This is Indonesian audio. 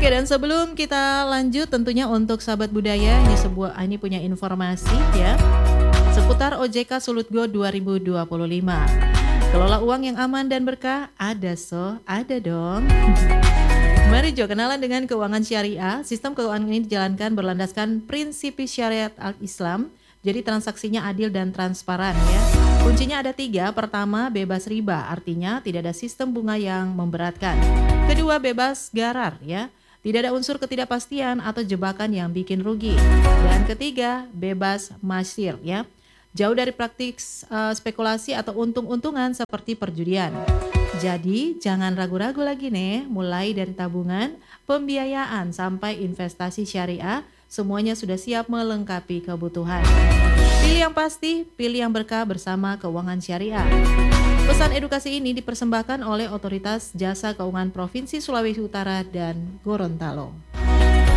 Oke, dan sebelum kita lanjut tentunya untuk sahabat budaya ini punya informasi ya seputar OJK Sulut Go 2025. Kelola uang yang aman dan berkah ada dong. Mari Jo kenalan dengan keuangan syariah. Sistem keuangan ini dijalankan berlandaskan prinsip syariat al-Islam. Jadi transaksinya adil dan transparan ya. Kuncinya ada 3. Pertama, bebas riba, artinya tidak ada sistem bunga yang memberatkan. Kedua, bebas garar ya. Tidak ada unsur ketidakpastian atau jebakan yang bikin rugi. Dan ketiga, bebas masyir ya. Jauh dari praktik spekulasi atau untung-untungan seperti perjudian. Jadi jangan ragu-ragu lagi nih, mulai dari tabungan, pembiayaan sampai investasi syariah, semuanya sudah siap melengkapi kebutuhan. Pilih yang pasti, pilih yang berkah bersama keuangan syariah. Pesan edukasi ini dipersembahkan oleh Otoritas Jasa Keuangan Provinsi Sulawesi Utara dan Gorontalo.